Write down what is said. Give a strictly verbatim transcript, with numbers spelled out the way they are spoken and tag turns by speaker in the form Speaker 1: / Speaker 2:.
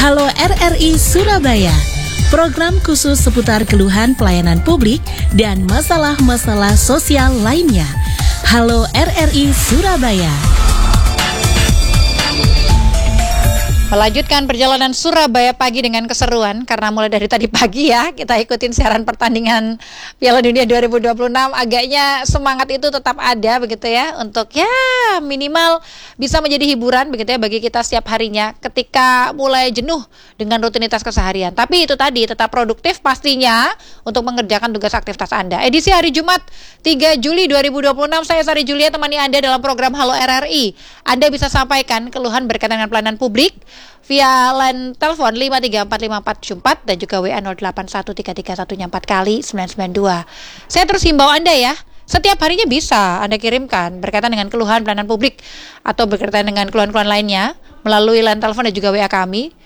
Speaker 1: Halo R R I Surabaya, program khusus seputar keluhan pelayanan publik dan masalah-masalah sosial lainnya. Halo R R I Surabaya.
Speaker 2: Melanjutkan perjalanan Surabaya pagi dengan keseruan, karena mulai dari tadi pagi ya kita ikutin siaran pertandingan Piala Dunia dua ribu dua puluh enam. Agaknya semangat itu tetap ada begitu ya, untuk ya minimal bisa menjadi hiburan begitu ya bagi kita setiap harinya ketika mulai jenuh dengan rutinitas keseharian. Tapi itu tadi tetap produktif pastinya untuk mengerjakan tugas aktivitas Anda. Edisi hari Jumat tiga Juli dua ribu dua puluh enam, saya Sari Julia temani Anda dalam program Halo R R I. Anda bisa sampaikan keluhan berkaitan dengan pelayanan publik via line telepon lima tiga empat lima empat empat dan juga W A nol delapan satu tiga tiga satu empat kali sembilan sembilan dua. Saya terus himbau Anda ya, setiap harinya bisa Anda kirimkan berkaitan dengan keluhan pelayanan publik atau berkaitan dengan keluhan-keluhan lainnya melalui line telepon dan juga W A kami